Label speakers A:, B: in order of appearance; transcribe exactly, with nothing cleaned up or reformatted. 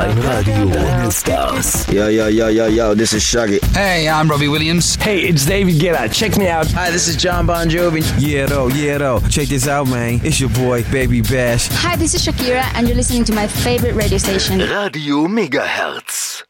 A: Time Radio All Stars.
B: Yo, yo, yo, yo, yo, this is Shaggy.
C: Hey, I'm Robbie Williams.
D: Hey, it's David Guetta. Check me out.
E: Hi, this is John Bon Jovi.
F: Yeah, though, yeah, though. Check this out, man. It's your boy, Baby Bash.
G: Hi, this is Shakira, and you're listening to my favorite radio station.
A: Radio Megahertz.